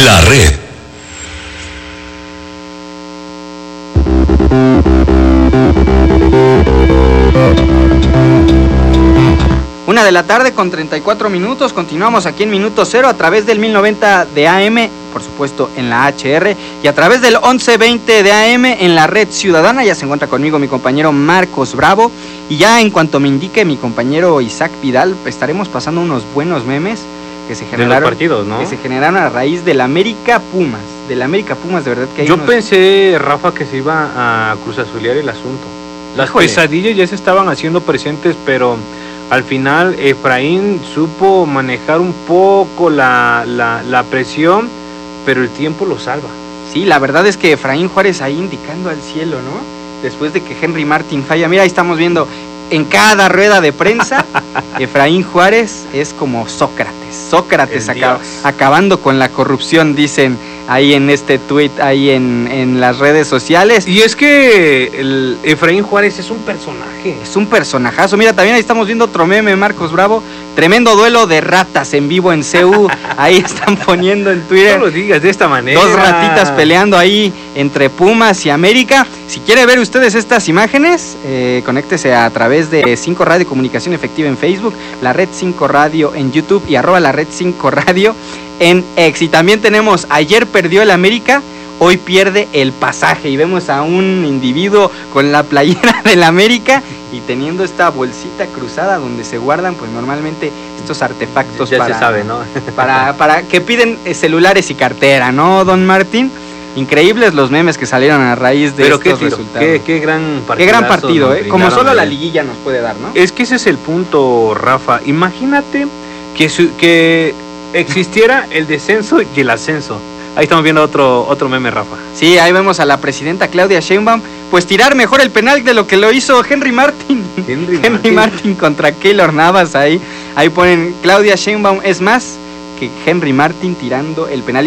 La Red. Una de la tarde con 34 minutos, continuamos aquí en Minuto Cero a través del 1090 de AM, por supuesto en la HR, y a través del 1120 de AM en la Red Ciudadana. Ya se encuentra conmigo mi compañero Marcos Bravo, y ya en cuanto me indique mi compañero Isaac Vidal, estaremos pasando unos buenos memes que se generaron, de los partidos, ¿no? Que se generaron a raíz del América Pumas, de verdad que hay Yo pensé, Rafa, que se iba a cruzazulear el asunto. Las pesadillas ya se estaban haciendo presentes, pero al final Efraín supo manejar un poco la presión, pero el tiempo lo salva. Sí, la verdad es que Efraín Juárez ahí indicando al cielo, ¿no? Después de que Henry Martin falla. Mira, ahí estamos viendo en cada rueda de prensa, Efraín Juárez es como Sócrates acabando con la corrupción, dicen ahí en este tuit, ahí en las redes sociales. Y es que el Efraín Juárez es un personaje. Es un personajazo. Mira, también ahí estamos viendo otro meme, Marcos Bravo. Tremendo duelo de ratas en vivo en CU. Ahí están poniendo en Twitter. No lo digas de esta manera. Dos ratitas peleando ahí entre Pumas y América. Si quiere ver ustedes estas imágenes, conéctese a través de 5 Radio Comunicación Efectiva en Facebook, la Red 5 Radio en YouTube y @ la Red 5 Radio en X. Y también tenemos, ayer perdió el América, hoy pierde el pasaje, y vemos a un individuo con la playera del América y teniendo esta bolsita cruzada donde se guardan pues normalmente estos artefactos. Ya se sabe, ¿no? para que piden celulares y cartera, ¿no, don Martín? Increíbles los memes que salieron a raíz de estos resultados. Qué gran partido. Qué gran partido, como solo la liguilla nos puede dar, ¿no? Es que ese es el punto, Rafa. Imagínate que existiera el descenso y el ascenso. Ahí estamos viendo otro meme, Rafa. Sí, ahí vemos a la presidenta Claudia Sheinbaum pues tirar mejor el penal de lo que lo hizo Henry Martin. Henry Martin contra Keylor Navas. Ahí ponen Claudia Sheinbaum es más que Henry Martin tirando el penal.